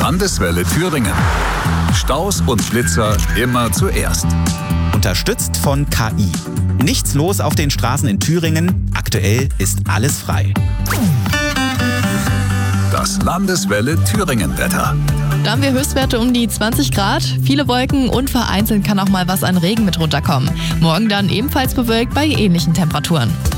Landeswelle Thüringen. Staus und Blitzer immer zuerst. Unterstützt von KI. Nichts los auf den Straßen in Thüringen. Aktuell ist alles frei. Das Landeswelle Thüringen-Wetter. Da haben wir Höchstwerte um die 20 Grad, viele Wolken und vereinzelt kann auch mal was an Regen mit runterkommen. Morgen dann ebenfalls bewölkt bei ähnlichen Temperaturen.